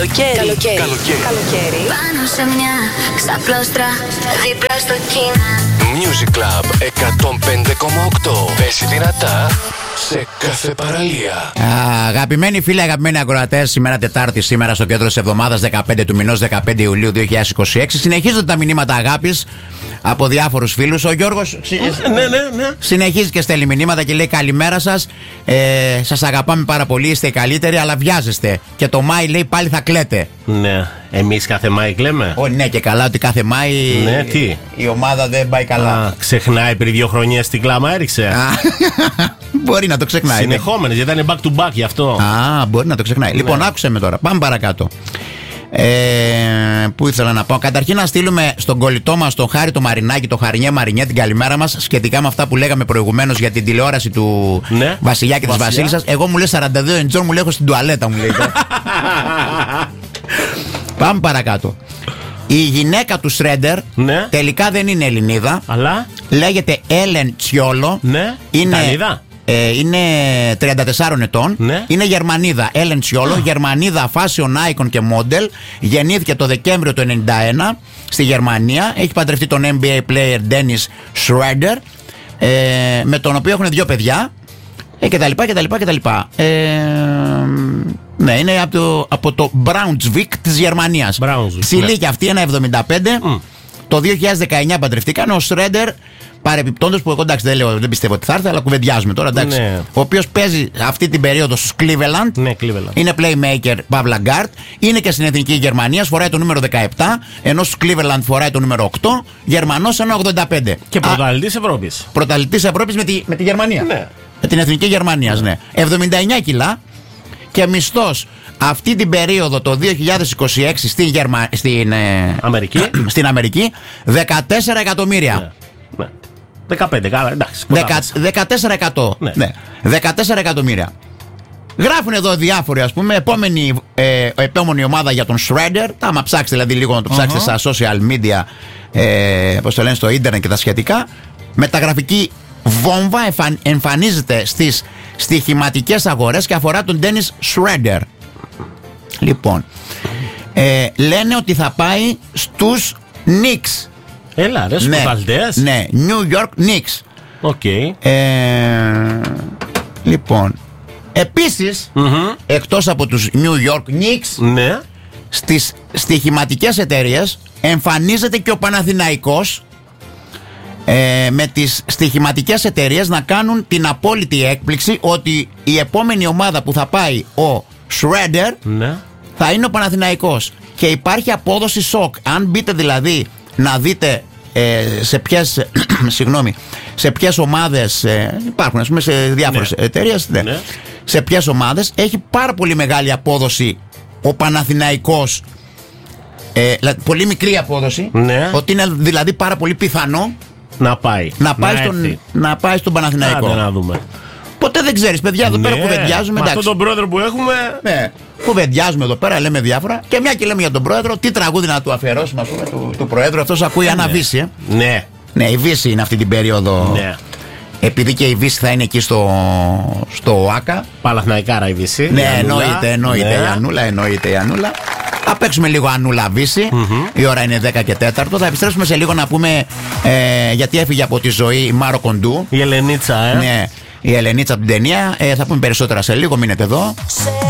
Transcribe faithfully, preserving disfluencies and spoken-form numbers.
Καλοκαίρι. Καλοκαίρι. Καλοκαίρι. Καλοκαίρι. Πάνω σε μια ξαπλώστρα δίπλα στο κίνα. Music Club εκατόν πέντε κόμμα οκτώ. Παίζει δυνατά σε κάθε παραλία. Α, αγαπημένοι φίλοι, αγαπημένοι ακροατές, σήμερα Τετάρτη, σήμερα στο κέντρο της εβδομάδας δεκαπέντε του μηνός, δεκαπέντε Ιουλίου δύο χιλιάδες είκοσι έξι. Συνεχίζονται τα μηνύματα αγάπης από διάφορους φίλους. Ο Γιώργος ναι, ναι, ναι. συνεχίζει και στέλνει μηνύματα και λέει: καλημέρα σας. Ε, σας αγαπάμε πάρα πολύ, είστε οι καλύτεροι, αλλά βιάζεστε. Και το Μάη λέει πάλι θα κλαίτε. Ναι, εμείς κάθε Μάη κλαίμε. Ω, ναι, και καλά ότι κάθε Μάη Ναι, τι? η ομάδα δεν πάει καλά. Α, ξεχνάει πριν δύο χρονιές την κλάμα έριξε. Α, μπορεί να το ξεχνάει. Συνεχόμενες, γιατί ήταν back to back γι' αυτό. Α, μπορεί να το ξεχνάει. Λοιπόν, άκουσε με τώρα. Πάμε παρακάτω. Ε, πού ήθελα να πάω. Καταρχήν να στείλουμε στον κολλητό μας, τον Χάρη το Μαρινάκη, το Χαρινιέ Μαρινιέ, την καλημέρα μας σχετικά με αυτά που λέγαμε προηγουμένως για την τηλεόραση του ναι. Βασιλιά και της Βασίλισσας. Εγώ μου λέει σαράντα δύο εντζόν, μου λέει έχω στην τουαλέτα, μου λέει. Πάμε παρακάτω. Η γυναίκα του Σρέντερ ναι. τελικά δεν είναι Ελληνίδα. Αλλά λέγεται Έλεν Τσιόλο. Ναι. Είναι, Ιταλίδα. ε, είναι τριάντα τεσσάρων ετών. Ναι. Είναι Γερμανίδα. Έλεν Τσιόλο. Γερμανίδα fashion icon και model. Γεννήθηκε το Δεκέμβριο του ενενήντα ένα στη Γερμανία. Έχει παντρευτεί τον N B A player Dennis Schroeder, ε, με τον οποίο έχουν δύο παιδιά. Ε, και τα λοιπά και τα λοιπά και τα λοιπά. Ε, ναι, είναι από το, από το Braunschweig της Γερμανίας. Ψηλή και αυτή, ένα εβδομήντα πέντε. Mm. Το δύο χιλιάδες δεκαεννιά παντρευτήκαν. Ο Σρέντερ, παρεπιπτόντως, που εγώ εντάξει δεν, λέω, δεν πιστεύω ότι θα έρθει, αλλά κουβεντιάζουμε τώρα. Εντάξει, ναι. Ο οποίος παίζει αυτή την περίοδο στους Cleveland. Ναι, Cleveland. Είναι playmaker, παύλα guard. Είναι και στην Εθνική Γερμανία, φοράει το νούμερο δεκαεπτά. Ενώ στους Cleveland φοράει το νούμερο οκτώ. Γερμανός ένα ογδόντα πέντε. Και πρωταθλητής Ευρώπης. Πρωταθλητής Ευρώπης με τη, με τη Γερμανία. Ναι. Με την Εθνική Γερμανία, ναι. εβδομήντα εννιά κιλά και μισθός αυτή την περίοδο το δύο χιλιάδες είκοσι έξι στην, Γερμα... στην, ε... Αμερική. στην Αμερική δεκατέσσερα εκατομμύρια. Ναι. Ναι. δεκαπέντε, καλά, εντάξει. Δεκα... δεκατέσσερα εκατό. Ναι. Ναι. δεκατέσσερα εκατομμύρια. Γράφουν εδώ διάφοροι, ας πούμε, επόμενη, ε, επόμενη ομάδα για τον Schroeder. Άμα ψάξετε δηλαδή λίγο να το ψάξετε uh-huh. στα social media, ε, πώς το λένε, στο ίντερνετ και τα σχετικά. Μεταγραφική βόμβα εμφαν, εμφανίζεται στις στοιχηματικές αγορές και αφορά τον Dennis Schroeder. Λοιπόν, ε, λένε ότι θα πάει στους Knicks. Έλα ρε, στους Βαλτές. Ναι, New York Knicks. Οκ. Okay. Ε, λοιπόν, επίσης, mm-hmm. εκτός από τους New York Knicks, ναι. στις στοιχηματικές εταιρείες εμφανίζεται και ο Παναθηναϊκός, Ε, με τις στοιχηματικές εταιρείες να κάνουν την απόλυτη έκπληξη ότι η επόμενη ομάδα που θα πάει ο Schroeder ναι. θα είναι ο Παναθηναϊκός. Και υπάρχει απόδοση σοκ. Αν μπείτε δηλαδή να δείτε ε, σε ποιες συγγνώμη, σε ποιες ομάδες ε, υπάρχουν, ας πούμε, σε διάφορες ναι. εταιρείες, ναι. Ναι. σε ποιες ομάδες έχει πάρα πολύ μεγάλη απόδοση ο Παναθηναϊκός, ε, πολύ μικρή απόδοση, ναι. ότι είναι δηλαδή πάρα πολύ πιθανό να πάει, να πάει, να στον, να πάει στον Παναθηναϊκό. Άντε να δούμε. Ποτέ δεν ξέρεις, παιδιά, εδώ ναι, πέρα κουβεντιάζουμε. Με αυτόν τον πρόεδρο που έχουμε. Ναι, κουβεντιάζουμε εδώ πέρα, λέμε διάφορα. Και μια και λέμε για τον πρόεδρο, τι τραγούδι να του αφιερώσουμε, ας πούμε, του, του πρόεδρου. Αυτός ακούει ναι. Αναβύση, ε. Ναι. Ναι, η Βύση είναι αυτή την περίοδο. Ναι. Επειδή και η Βύση θα είναι εκεί στο, στο ΟΑΚΑ. Παλαθναϊκάρα η Βύση. Ναι, η εννοείται, εννοείται ναι. η Ανούλα, εννοείται η Ανούλα. Θα παίξουμε λίγο Ανούλα Βύση. Mm-hmm. Η ώρα είναι δέκα και τέσσερα. Θα επιστρέψουμε σε λίγο να πούμε ε, γιατί έφυγε από τη ζωή η Μάρο Κοντού. Η Ελενίτσα, ε. Ναι, η Ελενίτσα από την ταινία. Ε, θα πούμε περισσότερα σε λίγο. Μείνετε εδώ.